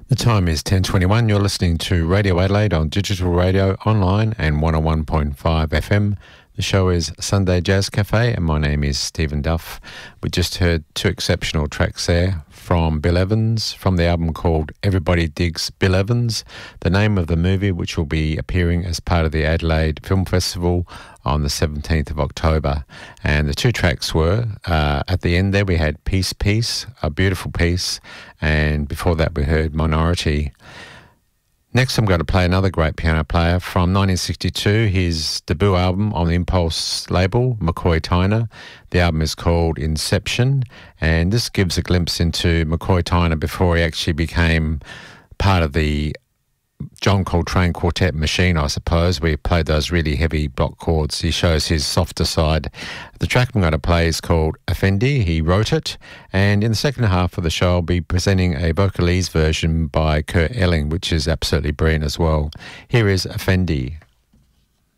The time is 10:21. You're listening to Radio Adelaide on digital radio, online and 101.5 FM. The show is Sunday Jazz Cafe and my name is Stephen Duff. We just heard two exceptional tracks there from Bill Evans from the album called Everybody Digs Bill Evans, the name of the movie which will be appearing as part of the Adelaide Film Festival on the 17th of October. And the two tracks were, at the end there we had Peace Peace, a beautiful piece, and before that we heard Minority. Next I'm going to play another great piano player from 1962, his debut album on the Impulse label, McCoy Tyner. The album is called Inception, and this gives a glimpse into McCoy Tyner before he actually became part of the John Coltrane quartet machine, I suppose, where he played those really heavy block chords. He shows his softer side. The track I'm going to play is called Effendi. He wrote it, and in the second half of the show I'll be presenting a vocalese version by Kurt Elling, which is absolutely brilliant as well. Here is Effendi.